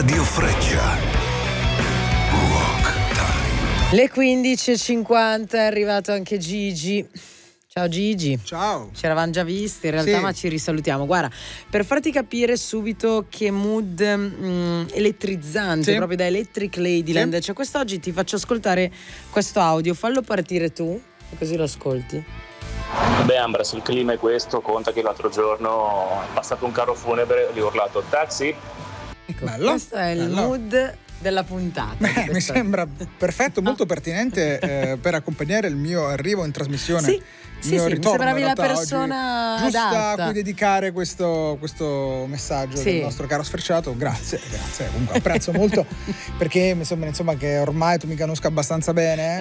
Radio Freccia. Rock Time. Le 15:50 è arrivato anche Gigi. Ciao Gigi. Ciao. Ci eravamo già visti in realtà, Sì. ma ci risalutiamo. Guarda, per farti capire subito che mood elettrizzante, Sì. proprio da Electric Ladyland, cioè quest'oggi ti faccio ascoltare questo audio, fallo partire tu, così lo ascolti. Beh Ambra, se il clima è questo, conta che l'altro giorno è passato un carro funebre e gli ho urlato taxi. Ecco, Bello, questo è il bello. mood della puntata. di Mi questa- sembra perfetto, molto pertinente per accompagnare il mio arrivo in trasmissione. Sì, Il sì, mio sì, mi ritorno, sembravi in la realtà, persona oggi, giusta adatta. a cui dedicare questo messaggio Sì. del nostro caro Sfrecciato. Grazie. Comunque apprezzo molto perché mi sembra insomma che ormai tu mi conosca abbastanza bene,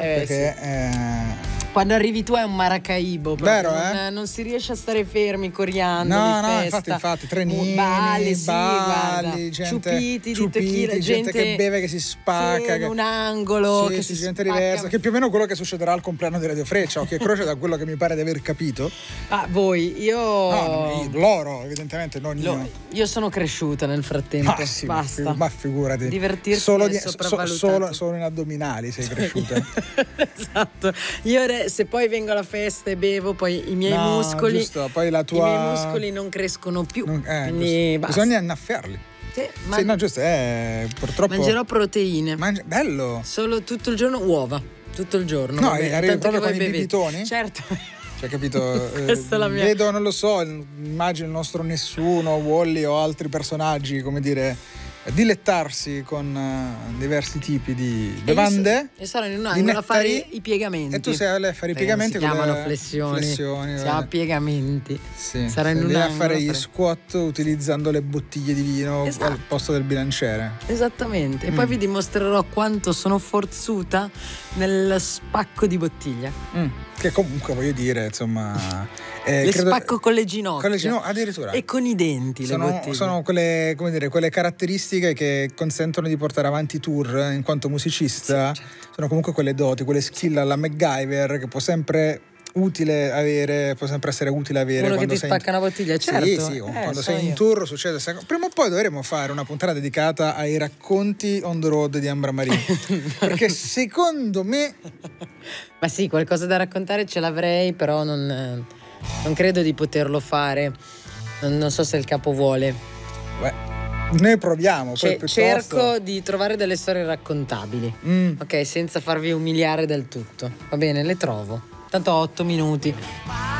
perché Quando arrivi tu è un Maracaibo, proprio, Vero, non si riesce a stare fermi coriando no, di festa. infatti, trenini, balli, sì, balli, guarda, gente, ciupiti di tequila, gente che beve, che si spacca, sì, in un angolo, sì, che sì, si gente spacca. diversa, che più o meno quello che succederà al compleanno di Radio Freccia, occhio e croce, da quello che mi pare di aver capito. Ah, voi, io Loro, evidentemente, non io. io sono cresciuta nel frattempo. Sì, Basta. Ma figurati. Divertirsi solo è sopravvalutato. solo in addominali sei cresciuta. Esatto. Io se poi vengo alla festa e bevo, poi i miei No, muscoli, giusto, poi la i tua- miei muscoli non crescono più. Quindi giusto. basta. Bisogna annaffiarli. Sì, Sì, no, giusto, purtroppo. mangerò proteine. Bello. Solo tutto il giorno uova. Tutto il giorno. No, va bene, arrivi tanto che proprio voi con i bevete. bibitoni? Certo. Cioè, capito? Questa è la mia. Vedo, non lo so, immagino il nostro Nessuno, Wall-E o altri personaggi, come dire, dilettarsi con diversi tipi di bevande. Io sarò in un di angolo a fare nettari, i piegamenti. e tu sei a fare i piegamenti. Si con chiamano le flessioni. Si vabbè. chiama piegamenti. Sì, Sarà in sei un lì a angolo fare a gli fare- squat utilizzando le bottiglie di vino Esatto. al posto del bilanciere. Esattamente. E poi vi dimostrerò quanto sono forzuta nel spacco di bottiglia. Che comunque voglio dire, insomma, Le spacco con le ginocchia. Con le ginocchia, addirittura. E con i denti le bottiglie. Sono quelle, come dire, quelle caratteristiche che consentono di portare avanti tour in quanto musicista. Sì, certo. Sono comunque quelle doti, quelle skill alla MacGyver che può sempre essere utile avere Uno che quando ti sei spacca una bottiglia, certo. Sì, quando so sei in io. tour succede. Prima o poi dovremo fare una puntata dedicata ai racconti on the road di Ambra Maria. Perché secondo me Ma sì, qualcosa da raccontare ce l'avrei, però non credo di poterlo fare. Non so se il capo vuole. noi proviamo. Poi piuttosto... Cerco di trovare delle storie raccontabili, ok, senza farvi umiliare del tutto. Va bene, le trovo. Tanto ho 8 minuti.